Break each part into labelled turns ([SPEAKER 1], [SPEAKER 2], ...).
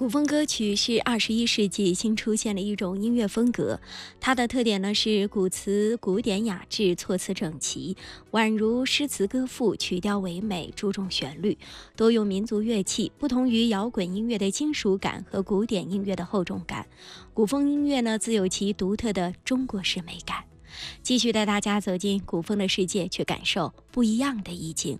[SPEAKER 1] 古风歌曲是21世纪新出现的一种音乐风格，它的特点呢是古词古典雅致，措辞整齐，宛如诗词歌赋，曲调唯美，注重旋律，多用民族乐器，不同于摇滚音乐的金属感和古典音乐的厚重感。古风音乐呢自有其独特的中国式美感。继续带大家走进古风的世界，去感受不一样的意境。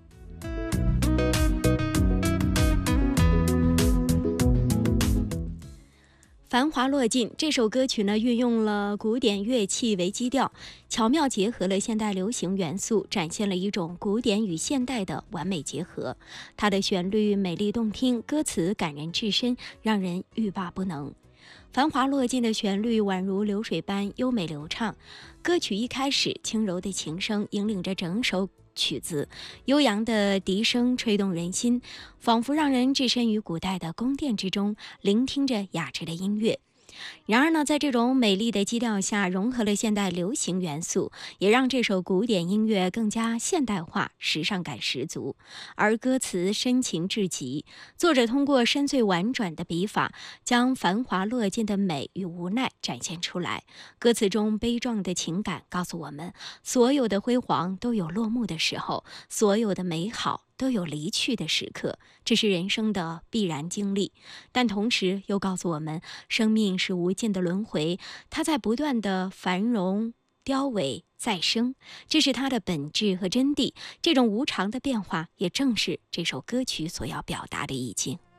[SPEAKER 1] 繁华落尽这首歌曲呢，运用了古典乐器为基调，巧妙结合了现代流行元素，展现了一种古典与现代的完美结合。它的旋律美丽动听，歌词感人至深，让人欲罢不能。繁华落尽的旋律宛如流水般优美流畅，歌曲一开始，轻柔的琴声引领着整首曲子，悠扬的笛声吹动人心，仿佛让人置身于古代的宫殿之中，聆听着雅致的音乐。然而呢，在这种美丽的基调下，融合了现代流行元素，也让这首古典音乐更加现代化，时尚感十足。而歌词深情至极，作者通过深邃婉转的笔法，将繁华落尽的美与无奈展现出来。歌词中悲壮的情感告诉我们，所有的辉煌都有落幕的时候，所有的美好都有离去的时刻，这是人生的必然经历。但同时又告诉我们，生命是无尽的轮回，它在不断的繁荣、凋萎、再生，这是它的本质和真谛。这种无常的变化，也正是这首歌曲所要表达的意境。